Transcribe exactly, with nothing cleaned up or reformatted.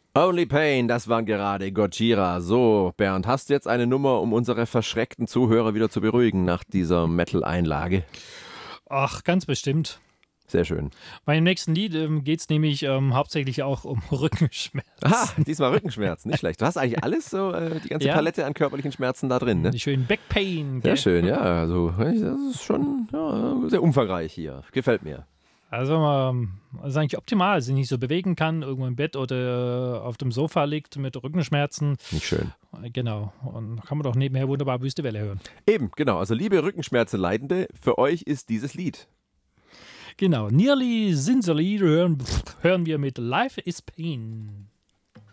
Only Pain, das waren gerade Gojira. So, Bernd, hast du jetzt eine Nummer, um unsere verschreckten Zuhörer wieder zu beruhigen nach dieser Metal-Einlage? Ach, ganz bestimmt. Sehr schön. Bei dem nächsten Lied ähm, geht es nämlich ähm, hauptsächlich auch um Rückenschmerzen. Aha, diesmal Rückenschmerzen, nicht schlecht. Du hast eigentlich alles so, äh, die ganze Ja. Palette an körperlichen Schmerzen da drin, ne? Die schönen Backpain. Sehr Gell? schön, ja. Also, das ist schon ja, sehr umfangreich hier. Gefällt mir. Also, ähm, das ist eigentlich optimal, sich nicht so bewegen kann, irgendwo im Bett oder äh, auf dem Sofa liegt mit Rückenschmerzen. Nicht schön. Äh, Genau. Und da kann man doch nebenher wunderbar Wüstewelle hören. Eben, genau. Also, liebe Rückenschmerzen-Leidende, für euch ist dieses Lied. Genau. Nearly Sincerely hören, hören wir mit Life is Pain.